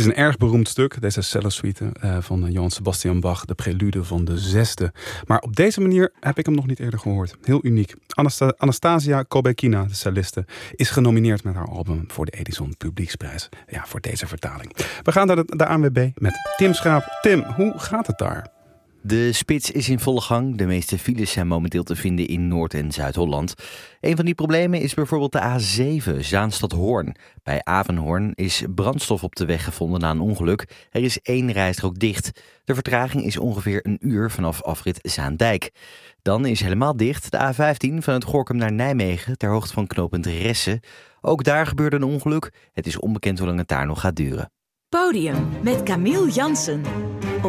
is een erg beroemd stuk, deze cello-suite van Johann Sebastian Bach, de prelude van de 6e. Maar op deze manier heb ik hem nog niet eerder gehoord. Heel uniek. Anastasia Kobekina, de celliste, is genomineerd met haar album voor de Edison Publieksprijs. Ja, voor deze vertaling. We gaan naar de ANWB met Tim Schaap. Tim, hoe gaat het daar? De spits is in volle gang. De meeste files zijn momenteel te vinden in Noord- en Zuid-Holland. Een van die problemen is bijvoorbeeld de A7, Zaanstad-Hoorn. Bij Avenhoorn is brandstof op de weg gevonden na een ongeluk. Er is 1 rijstrook dicht. De vertraging is ongeveer 1 uur vanaf afrit Zaandijk. Dan is helemaal dicht de A15 vanuit Gorinchem naar Nijmegen ter hoogte van knooppunt Ressen. Ook daar gebeurde een ongeluk. Het is onbekend hoe lang het daar nog gaat duren. Podium met Camille Jansen.